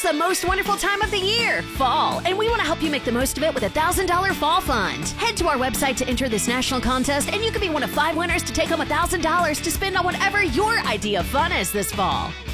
It's the most wonderful time of the year, fall, and we want to help you make the most of it with a $1,000 fall fund. Head to our website to enter this national contest, and you could be one of 5 winners to take home $1,000 to spend on whatever your idea of fun is this fall.